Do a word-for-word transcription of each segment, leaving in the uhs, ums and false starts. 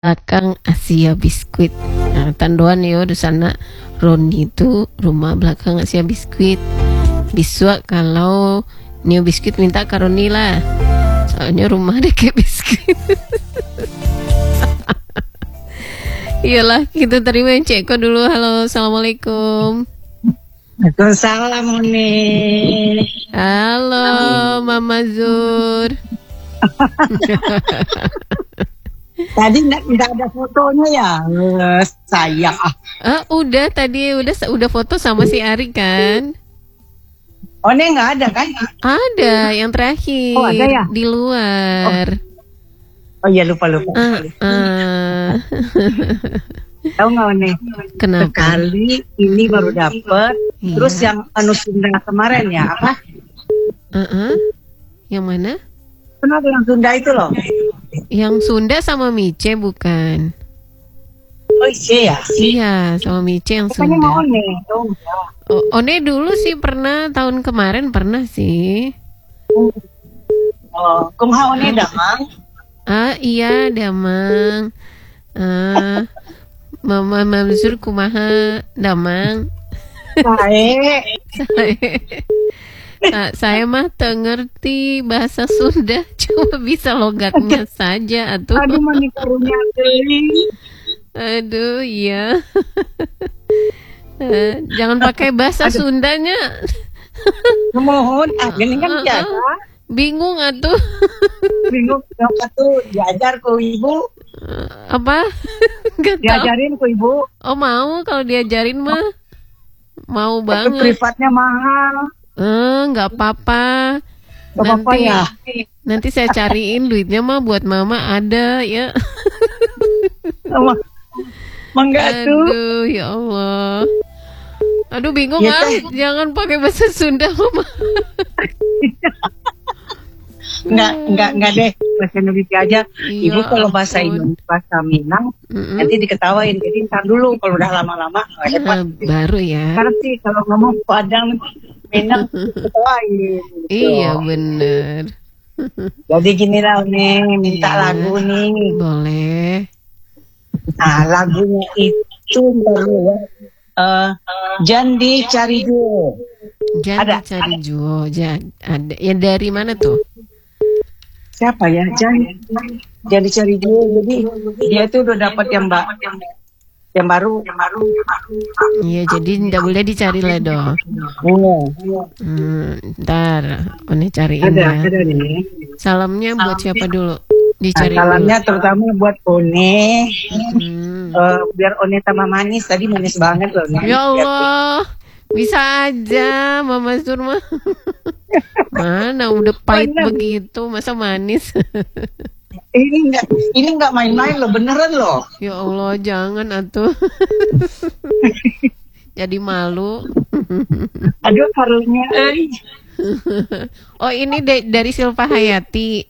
belakang Asia Biskuit. Nah, tanduan yo di sana Roni itu rumah belakang Asia Biskuit. Biswa kalau Neo Biskuit minta ke Roni lah. Soalnya rumah deket biskuit. Iyalah, kita terima yang Ceko dulu. Halo, assalamualaikum. Waalaikumsalam Uni. Halo, Mama Zur. Tadi nggak ada fotonya ya, uh, sayang. Ah, udah tadi udah udah foto sama si Ari kan? Oh, ini nggak ada kan? Ada yang terakhir. Oh, ada ya? Di luar. Oh, oh iya lupa lupa. Ah, ah. Tahu nggak Uni? Kenapa? Sekali ini baru dapet. Iya. Terus yang anu Sunda kemarin ya apa? Uh-uh. Yang mana? Kenapa yang Sunda itu loh? Yang Sunda sama Mice bukan? Oh iya ya. Iya, sama Mice yang Bukannya Sunda. mau Uni? Oh, enggak. Oh, One dulu sih pernah, tahun kemarin pernah sih. Oh, kumaha Uni damang? Ah iya, Damang. Ah, Mama Mamsur kumaha Damang. Baik. Nah, saya mah tak ngerti bahasa Sunda, cuma bisa logatnya saja atuh. Aduh mani karunya geli. Aduh, iya. Eh, jangan pakai bahasa Aduh. Sundanya. Mohon, ah gini kan Ah, biasa. ah, bingung atuh. Bingung kenapa tuh diajar ku ibu, Eh, Apa? Gak tahu. diajarin ku ibu. Oh, mau kalau diajarin mah. Mau Tapi banget. privatnya mahal. Eh, nggak apa-apa. Gak apa-apa Nanti ya. nanti saya cariin duitnya mah buat mama ada ya. Sama Mangga tuh. Aduh, ya Allah. Aduh, bingung Ya, ah. Teh. Jangan pakai bahasa Sunda, mama. Enggak, enggak, enggak deh. Bahasa Indonesia aja. Iya, Ibu kalau bahasa ampun. Indonesia, bahasa Minang, Mm-mm. nanti diketawain. Jadi ntar dulu kalau udah lama-lama. nggak hebat. Ah, baru ya. Karena sih kalau ngomong Padang, Minang, diketawain. gitu. Iya, bener. Jadi gini lah nih, minta Iya. lagu nih. Boleh. Nah, lagunya itu baru ya. Eh, Jandi Cari Duo. Jangan Ada, dicari juo. Jangan ada. Ya dari mana tuh? Siapa ya? Jandi, Jandi Cari Duo. Jadi dia tuh udah dapat yang mbak, yang baru, yang baru, yang baru. Iya, jadi nggak boleh dicari lah dong. Iya. Hmm, ntar One cariin Ada, ya. ada nih. Salamnya buat siapa dulu? Nah, Dicari salamnya terutama buat One, Hmm. eh, biar One tambah manis. Tadi manis banget loh. Nih. Ya Allah, bisa aja Mama Surma. Mana udah pahit Bener. begitu, masa manis? Ini enggak, ini enggak main-main loh, beneran loh. Ya Allah, jangan atuh. Jadi malu. Aduh karunya. Eh. Oh, ini de- dari Silva Hayati.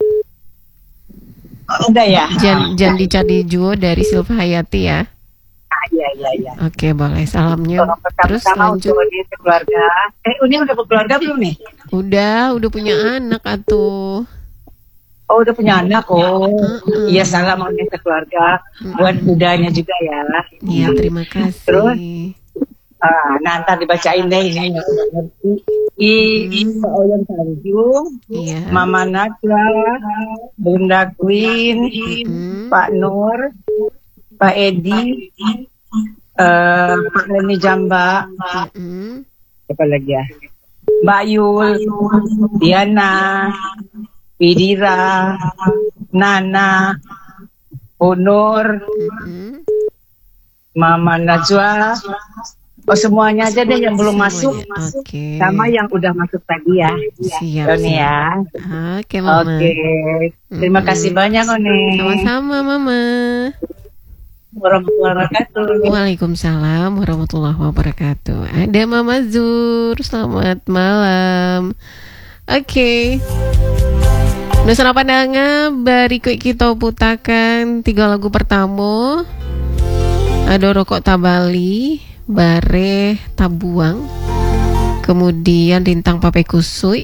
Udah ya. Jan, Jan dicari juo dari Silva Hayati ya. Ah, iya, iya, iya. Oke, boleh. Salamnya. Tolong Terus bersama-sama lanjut. untuk Uni keluarga. Eh, Uni udah berkeluarga belum nih? Udah, udah punya anak atuh. Oh, udah punya anak, oh. Mm-mm. Iya, salam Uni keluarga. Buat budanya juga ya. Iya, terima kasih. Terus? Ah, nah, ntar dibacain deh ini. Nggak ngerti. I, Pak Oyan Tanjung, Iya. Mama Najwa, Bunda Queen, Mm-mm. Pak Nur, Pak Edi, eh, Pak Reni Jamba, Mm-mm. apa lagi ya? Mbak Yul, Diana, Widira, Nana, Unur, Mm-mm. Mama Najwa. Oh, semuanya aja deh yang belum masuk, Semuanya. Oke. sama yang udah masuk tadi ya. Siap, Oni siap. ya. Oke, Mama. Oke. Terima Mm-mm. kasih banyak Oni. Sama-sama, Mama. Warahmatullahi wabarakatuh. Waalaikumsalam warahmatullahi wabarakatuh. Ada Mama Zur. Selamat malam. Oke. Nusana Pandanga berikut kita putakan tiga lagu pertama. Ada Rokok Tabali, Bare Tabuang, kemudian Rintang Pape Kusui,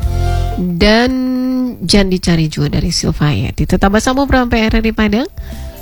dan Jan Dicari Jua dari Silva Hayati. Tetap bersama Program P R di Padang.